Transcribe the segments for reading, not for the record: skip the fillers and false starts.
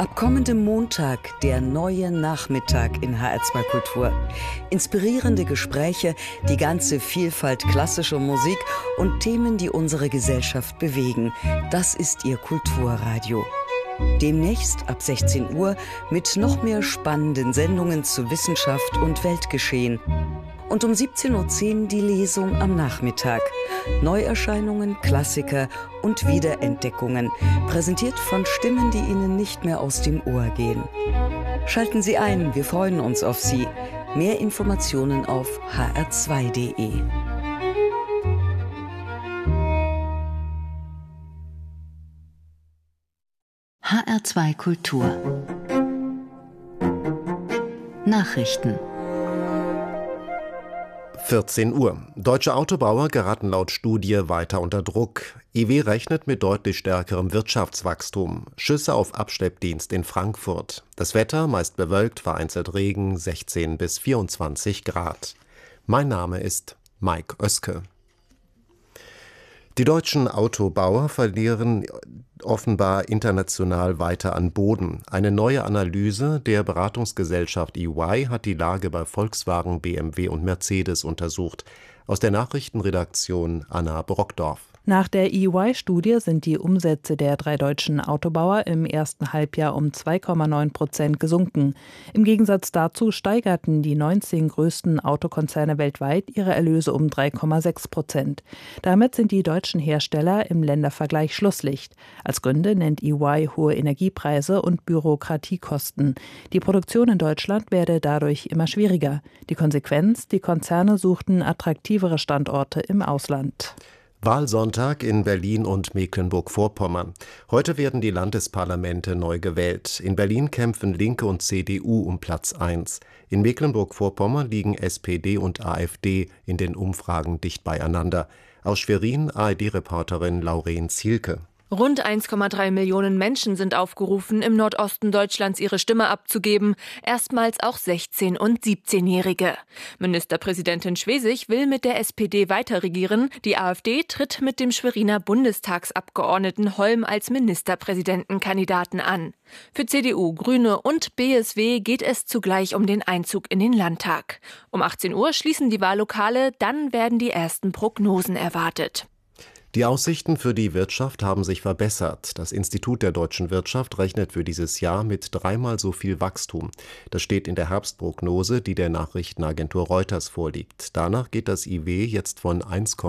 Ab kommendem Montag der neue Nachmittag in HR2 Kultur. Inspirierende Gespräche, die ganze Vielfalt klassischer Musik und Themen, die unsere Gesellschaft bewegen. Das ist Ihr Kulturradio. Demnächst ab 16 Uhr mit noch mehr spannenden Sendungen zu Wissenschaft und Weltgeschehen. Und um 17.10 Uhr die Lesung am Nachmittag. Neuerscheinungen, Klassiker und Wiederentdeckungen. Präsentiert von Stimmen, die Ihnen nicht mehr aus dem Ohr gehen. Schalten Sie ein, wir freuen uns auf Sie. Mehr Informationen auf hr2.de. HR2 Kultur Nachrichten 14 Uhr. Deutsche Autobauer geraten laut Studie weiter unter Druck. IW rechnet mit deutlich stärkerem Wirtschaftswachstum. Schüsse auf Abschleppdienst in Frankfurt. Das Wetter meist bewölkt, vereinzelt Regen, 16 bis 24 Grad. Mein Name ist Mike Oeske. Die deutschen Autobauer verlieren offenbar international weiter an Boden. Eine neue Analyse der Beratungsgesellschaft EY hat die Lage bei Volkswagen, BMW und Mercedes untersucht. Aus der Nachrichtenredaktion Anna Brockdorf. Nach der EY-Studie sind die Umsätze der 3 deutschen Autobauer im ersten Halbjahr um 2,9% gesunken. Im Gegensatz dazu steigerten die 19 größten Autokonzerne weltweit ihre Erlöse um 3,6%. Damit sind die deutschen Hersteller im Ländervergleich Schlusslicht. Als Gründe nennt EY hohe Energiepreise und Bürokratiekosten. Die Produktion in Deutschland werde dadurch immer schwieriger. Die Konsequenz: die Konzerne suchten attraktivere Standorte im Ausland. Wahlsonntag in Berlin und Mecklenburg-Vorpommern. Heute werden die Landesparlamente neu gewählt. In Berlin kämpfen Linke und CDU um Platz 1. In Mecklenburg-Vorpommern liegen SPD und AfD in den Umfragen dicht beieinander. Aus Schwerin ARD-Reporterin Lauren Zielke. Rund 1,3 Millionen Menschen sind aufgerufen, im Nordosten Deutschlands ihre Stimme abzugeben, erstmals auch 16- und 17-Jährige. Ministerpräsidentin Schwesig will mit der SPD weiterregieren. Die AfD tritt mit dem Schweriner Bundestagsabgeordneten Holm als Ministerpräsidentenkandidaten an. Für CDU, Grüne und BSW geht es zugleich um den Einzug in den Landtag. Um 18 Uhr schließen die Wahllokale, dann werden die ersten Prognosen erwartet. Die Aussichten für die Wirtschaft haben sich verbessert. Das Institut der deutschen Wirtschaft rechnet für dieses Jahr mit 3-mal so viel Wachstum. Das steht in der Herbstprognose, die der Nachrichtenagentur Reuters vorliegt. Danach geht das IW jetzt von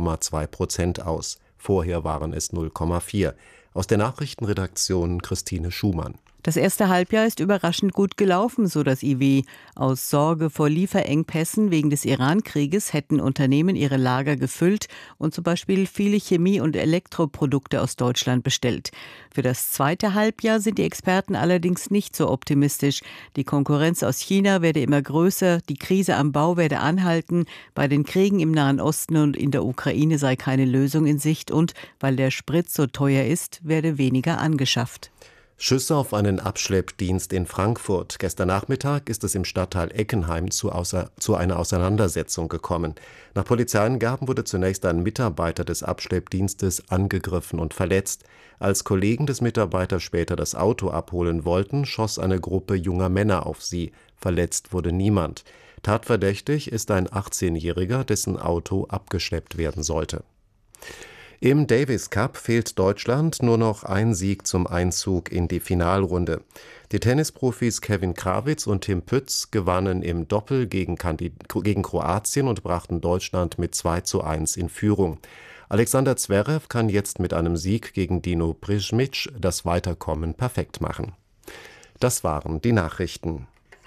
1,2% aus. Vorher waren es 0,4. Aus der Nachrichtenredaktion Christine Schumann. Das erste Halbjahr ist überraschend gut gelaufen, so das IW. Aus Sorge vor Lieferengpässen wegen des Iran-Krieges hätten Unternehmen ihre Lager gefüllt und zum Beispiel viele Chemie- und Elektroprodukte aus Deutschland bestellt. Für das zweite Halbjahr sind die Experten allerdings nicht so optimistisch. Die Konkurrenz aus China werde immer größer, die Krise am Bau werde anhalten, bei den Kriegen im Nahen Osten und in der Ukraine sei keine Lösung in Sicht und, weil der Sprit so teuer ist, werde weniger angeschafft. Schüsse auf einen Abschleppdienst in Frankfurt. Gestern Nachmittag ist es im Stadtteil Eckenheim zu einer Auseinandersetzung gekommen. Nach Polizeiangaben wurde zunächst ein Mitarbeiter des Abschleppdienstes angegriffen und verletzt. Als Kollegen des Mitarbeiters später das Auto abholen wollten, schoss eine Gruppe junger Männer auf sie. Verletzt wurde niemand. Tatverdächtig ist ein 18-Jähriger, dessen Auto abgeschleppt werden sollte. Im Davis Cup fehlt Deutschland nur noch ein Sieg zum Einzug in die Finalrunde. Die Tennisprofis Kevin Krawitz und Tim Pütz gewannen im Doppel gegen Kroatien und brachten Deutschland mit 2:1 in Führung. Alexander Zverev kann jetzt mit einem Sieg gegen Dino Brижmić das Weiterkommen perfekt machen. Das waren die Nachrichten.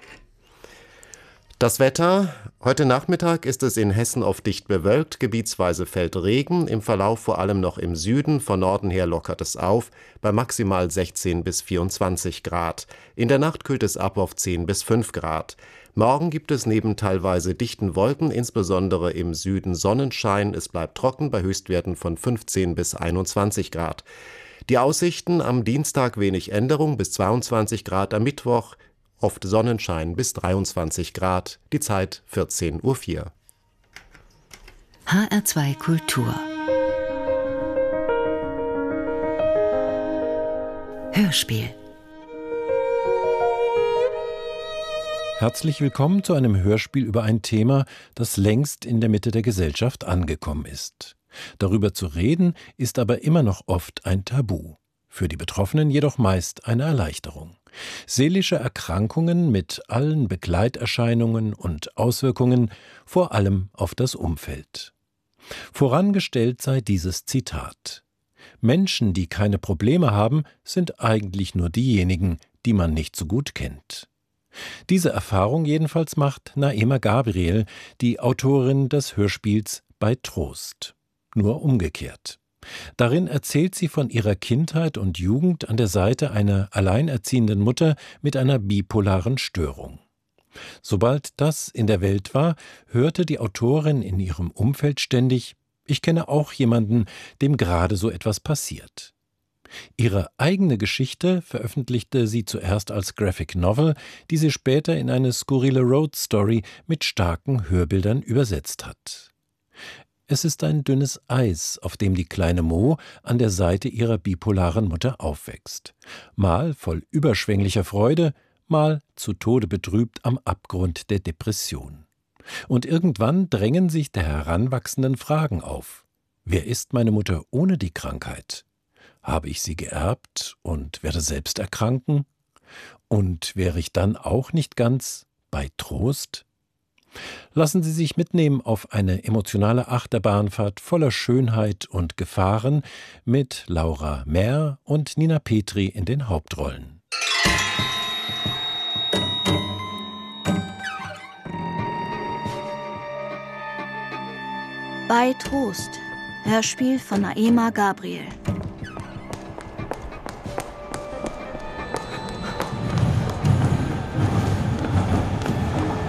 Das Wetter: Heute Nachmittag ist es in Hessen oft dicht bewölkt, gebietsweise fällt Regen, im Verlauf vor allem noch im Süden, von Norden her lockert es auf, bei maximal 16 bis 24 Grad. In der Nacht kühlt es ab auf 10 bis 5 Grad. Morgen gibt es neben teilweise dichten Wolken, insbesondere im Süden Sonnenschein, es bleibt trocken bei Höchstwerten von 15 bis 21 Grad. Die Aussichten: am Dienstag wenig Änderung bis 22 Grad, am Mittwoch oft Sonnenschein bis 23 Grad, die Zeit 14:04 Uhr. HR2 Kultur Hörspiel Herzlich willkommen zu einem Hörspiel über ein Thema, das längst in der Mitte der Gesellschaft angekommen ist. Darüber zu reden, ist aber immer noch oft ein Tabu. Für die Betroffenen jedoch meist eine Erleichterung. Seelische Erkrankungen mit allen Begleiterscheinungen und Auswirkungen, vor allem auf das Umfeld. Vorangestellt sei dieses Zitat: Menschen, die keine Probleme haben, sind eigentlich nur diejenigen, die man nicht so gut kennt. Diese Erfahrung jedenfalls macht Naema Gabriel, die Autorin des Hörspiels Bei Trost. Nur umgekehrt. Darin erzählt sie von ihrer Kindheit und Jugend an der Seite einer alleinerziehenden Mutter mit einer bipolaren Störung. Sobald das in der Welt war, hörte die Autorin in ihrem Umfeld ständig: Ich kenne auch jemanden, dem gerade so etwas passiert. Ihre eigene Geschichte veröffentlichte sie zuerst als Graphic Novel, die sie später in eine skurrile Road Story mit starken Hörbildern übersetzt hat. Es ist ein dünnes Eis, auf dem die kleine Mo an der Seite ihrer bipolaren Mutter aufwächst. Mal voll überschwänglicher Freude, mal zu Tode betrübt am Abgrund der Depression. Und irgendwann drängen sich der Heranwachsenden Fragen auf. Wer ist meine Mutter ohne die Krankheit? Habe ich sie geerbt und werde selbst erkranken? Und wäre ich dann auch nicht ganz bei Trost? Lassen Sie sich mitnehmen auf eine emotionale Achterbahnfahrt voller Schönheit und Gefahren mit Laura Mehr und Nina Petri in den Hauptrollen. Bei Trost. Hörspiel von Naema Gabriel.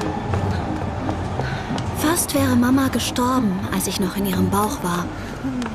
Fast wäre Mama gestorben, als ich noch in ihrem Bauch war.